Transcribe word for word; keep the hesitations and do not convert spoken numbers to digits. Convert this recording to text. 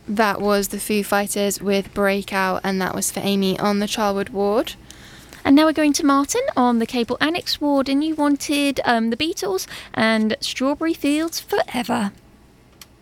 That was the Foo Fighters with Breakout, and that was for Amy on the Charwood ward. And now we're going to Martin on the Cable Annex ward, and you wanted um, the Beatles and Strawberry Fields Forever.